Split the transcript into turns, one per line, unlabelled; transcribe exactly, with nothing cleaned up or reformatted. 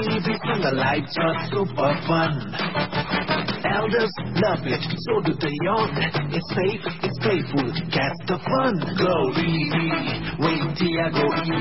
everything alive, just super fun. Elders love it, so do the young. It's safe, it's playful, catch the fun. Glory, wait till I go